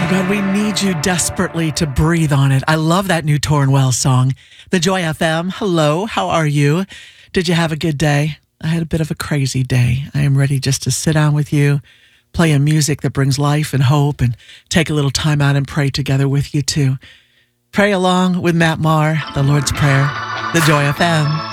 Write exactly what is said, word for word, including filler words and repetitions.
God, we need you desperately to breathe on it. I love that new Torrin Wells song. The Joy F M, hello, how are you? Did you have a good day? I had a bit of a crazy day. I am ready just to sit down with you, play a music that brings life and hope, and take a little time out and pray together with you too. Pray along with Matt Maher, the Lord's Prayer, the Joy F M.